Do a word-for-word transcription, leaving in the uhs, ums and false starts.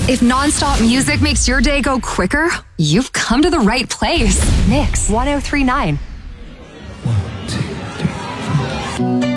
If nonstop music makes your day go quicker, you've come to the right place. Mix one oh three point nine. One, two, three, four.